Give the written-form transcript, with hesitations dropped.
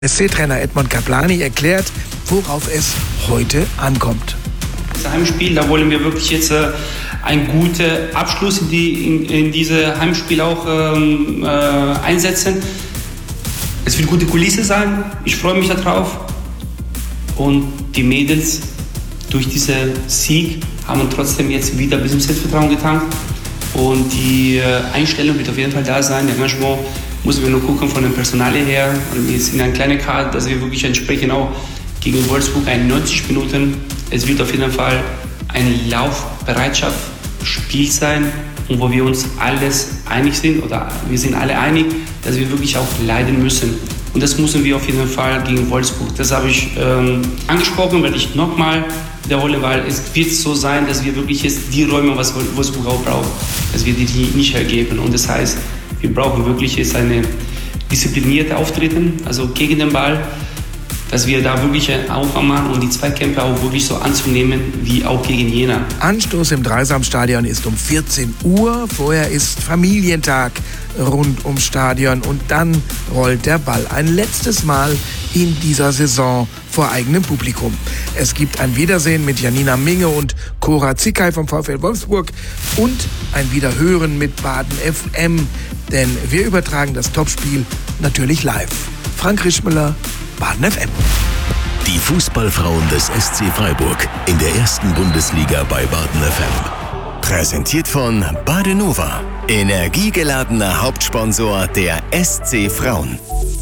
SC-Trainer Edmond Kaplani erklärt, worauf es heute ankommt. Das Heimspiel, da wollen wir wirklich jetzt einen guten Abschluss in diese Heimspiel auch einsetzen. Es wird eine gute Kulisse sein, ich freue mich darauf. Und die Mädels durch diesen Sieg haben trotzdem jetzt wieder ein bisschen Selbstvertrauen getankt. Und die Einstellung wird auf jeden Fall da sein, der Engagement. Müssen wir nur gucken von der Personalie her. Und wir sind ein kleiner Kader, dass wir wirklich entsprechend auch gegen Wolfsburg 91 Minuten. Es wird auf jeden Fall ein Laufbereitschaftsspiel sein, und wo wir uns alles einig sind, oder wir sind alle einig, dass wir wirklich auch leiden müssen. Und das müssen wir auf jeden Fall gegen Wolfsburg. Das habe ich angesprochen, werde ich nochmal wiederholen, weil es wird so sein, dass wir wirklich jetzt die Räume, was Wolfsburg auch braucht, dass wir die nicht hergeben. Und das heißt, wir brauchen wirklich jetzt eine disziplinierte Auftreten, also gegen den Ball, dass wir da wirklich Aufwand machen und die Zweikämpfe auch wirklich so anzunehmen wie auch gegen Jena. Anstoß im Dreisamstadion ist um 14 Uhr. Vorher ist Familientag rund ums Stadion und dann rollt der Ball ein letztes Mal in dieser Saison vor eigenem Publikum. Es gibt ein Wiedersehen mit Janina Minge und Cora Zickay vom VfL Wolfsburg und ein Wiederhören mit Baden FM, denn wir übertragen das Topspiel natürlich live. Frank Rischmüller, Baden FM. Die Fußballfrauen des SC Freiburg in der ersten Bundesliga bei Baden FM. Präsentiert von Badenova, energiegeladener Hauptsponsor der SC Frauen.